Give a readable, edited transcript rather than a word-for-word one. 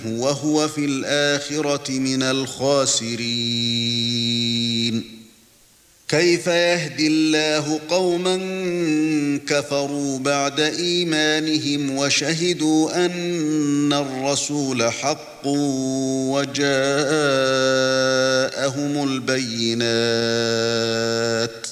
وهو في الآخرة من الخاسرين. كيف يهدي الله قوما كفروا بعد إيمانهم وشهدوا أن الرسول حق وجاءهم البينات